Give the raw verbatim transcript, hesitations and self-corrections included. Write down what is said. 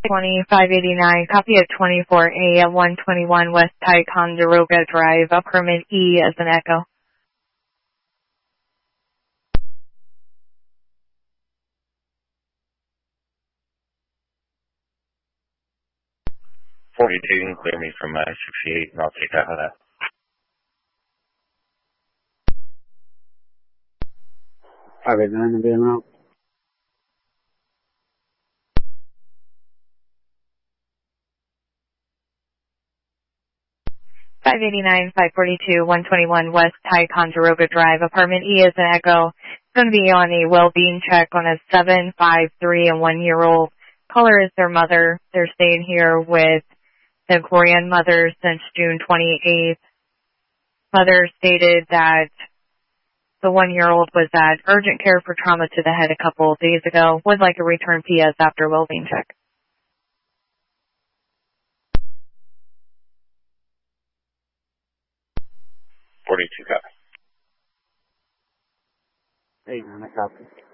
twenty-five eighty-nine, copy of twenty-four A at one twenty-one West Ticonderoga Drive, permit E as an echo. forty-two, you can clear me from uh, sixty-eight, and I'll take out of that. five eighty-nine, and being out. five eighty-nine, five forty-two, one twenty-one West Ticonderoga Drive, apartment E as an echo. It's going to be on a well-being check on a seven, five, three, and one-year-old. Caller is their mother. They're staying here with the grandmother since June twenty-eighth. Mother stated that the one-year-old was at urgent care for trauma to the head a couple of days ago. Would like a return P S after well-being check. forty-two, copy. eight, nine, copy.